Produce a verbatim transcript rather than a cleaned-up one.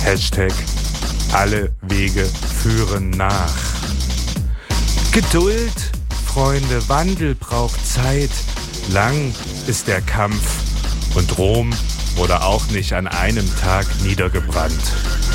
Hashtag alle Wege führen nach. Geduld, Freunde, Wandel braucht Zeit. Lang ist der Kampf und Rom wurde auch nicht an einem Tag niedergebrannt.